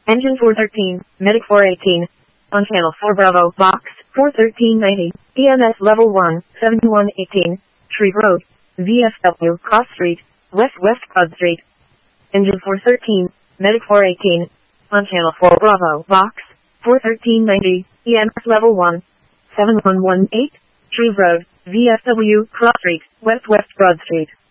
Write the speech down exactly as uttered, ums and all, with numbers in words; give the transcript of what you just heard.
Engine four thirteen, Medic four eighteen. On channel four Bravo, box four thirteen ninety, E M S level one, seventy-one eighteen, Tree Road, V F W, Cross Street, West West Bud Street. Engine four thirteen, Medic four eighteen. On channel four Bravo, box four thirteen ninety, E M S level one, seven one one eight, Tree Road, V F W, Cross Street, West West Broad Street.